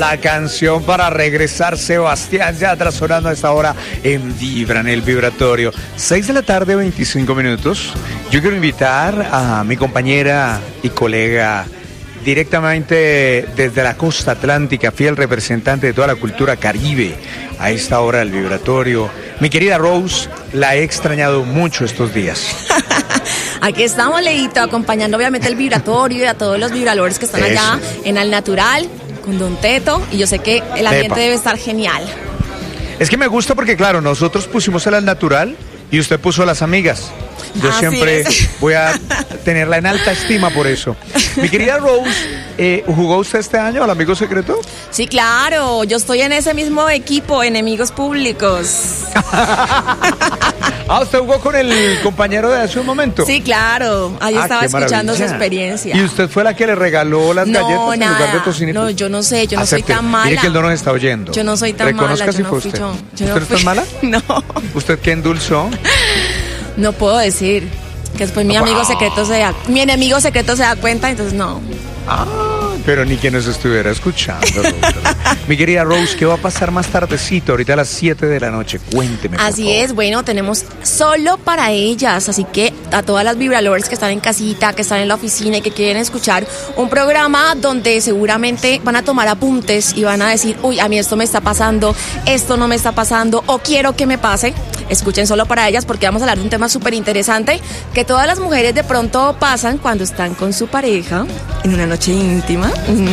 La canción para regresar, Sebastián Yatra sonando a esta hora en Vibra, en el vibratorio. 6 de la tarde, 25 minutos. Yo quiero invitar a mi compañera y colega directamente desde la costa atlántica, fiel representante de toda la cultura caribe, a esta hora del vibratorio. Mi querida Rose, la he extrañado mucho estos días. Aquí estamos, Leito, acompañando obviamente el vibratorio y a todos los vibralores que están allá en Al Natural, con Don Teto, y yo sé que el ambiente debe estar genial. Es que me gusta porque, claro, nosotros pusimos el Al Natural y usted puso a las amigas. Yo siempre voy a tenerla en alta estima por eso. Mi querida Rose, ¿jugó usted este año al Amigo Secreto? Sí, claro, yo estoy en ese mismo equipo, Enemigos Públicos. ¿Usted jugó con el compañero de hace un momento? Sí, claro, ahí estaba escuchando su experiencia. ¿Y usted fue la que le regaló las galletas en lugar de tocinito? No, yo no sé, yo no soy tan mala. Mire que él no nos está oyendo. Yo no soy tan mala. Reconozca si fue usted. ¿Usted es tan mala? No. ¿Usted qué endulzó? No puedo decir que después mi enemigo secreto se da cuenta, entonces no. Pero ni que nos estuviera escuchando. Mi querida Rose, ¿qué va a pasar más tardecito? Ahorita a las 7 de la noche, cuénteme. Así es, bueno, tenemos solo para ellas, así que a todas las vibralovers que están en casita, que están en la oficina y que quieren escuchar un programa donde seguramente van a tomar apuntes y van a decir, uy, a mí esto me está pasando, esto no me está pasando, o quiero que me pase. Escuchen solo para ellas porque vamos a hablar de un tema súper interesante que todas las mujeres de pronto pasan cuando están con su pareja en una noche íntima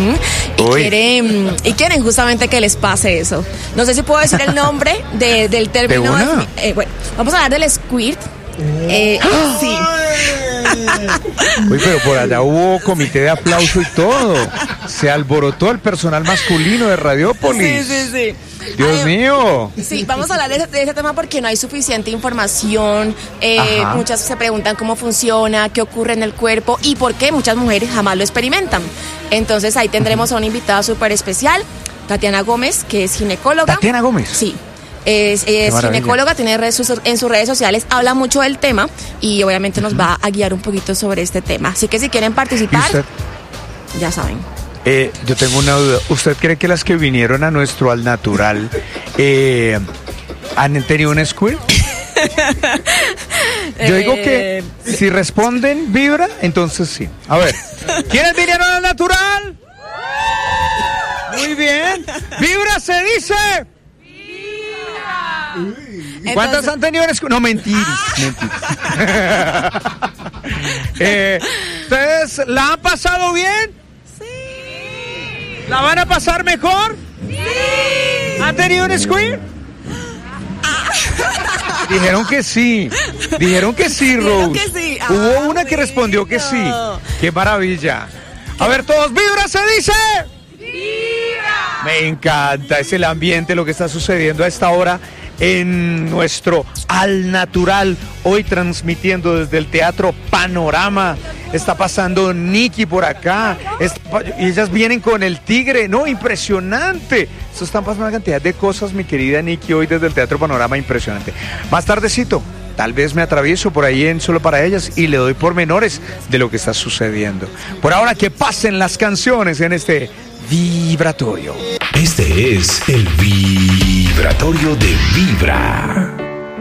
y quieren justamente que les pase eso. No sé si puedo decir el nombre del término. Bueno, vamos a hablar del squirt. Sí. Uy, pero por allá hubo comité de aplauso y todo. Se alborotó el personal masculino de Radiópolis. Sí. Dios mío. Sí, vamos a hablar de ese tema porque no hay suficiente información. Muchas se preguntan cómo funciona, qué ocurre en el cuerpo y por qué muchas mujeres jamás lo experimentan. Entonces ahí tendremos a una invitada súper especial, Tatiana Gómez, que es ginecóloga. ¿Tatiana Gómez? Sí. Es ginecóloga, tiene en sus redes sociales, habla mucho del tema y obviamente nos va a guiar un poquito sobre este tema. Así que si quieren participar, ya saben. Yo tengo una duda. ¿Usted cree que las que vinieron a nuestro Al Natural han tenido un squirt? Yo digo que si responden vibra, entonces sí. A ver, ¿quiénes vinieron al Natural? Muy bien. Vibra se dice. Vibra. ¿Cuántas han tenido un squirt? No, mentiras. ¿Ustedes la han pasado bien? ¿La van a pasar mejor? ¡Sí! ¿Ha tenido un squirt? Dijeron que sí. Rose. Que sí. Hubo una que respondió que sí. ¡Qué maravilla! A ver, todos, ¡vibra se dice! ¡Vibra! Me encanta, es el ambiente, lo que está sucediendo a esta hora en nuestro Al Natural, hoy transmitiendo desde el Teatro Panorama. Está pasando Nikki por acá, y ellas vienen con el tigre, no, impresionante. Esto están pasando una cantidad de cosas, mi querida Nikki, hoy desde el Teatro Panorama, impresionante. Más tardecito, tal vez me atravieso por ahí en Solo para Ellas y le doy pormenores de lo que está sucediendo. Por ahora, que pasen las canciones en este vibratorio. Este es el vibratorio de Vibra.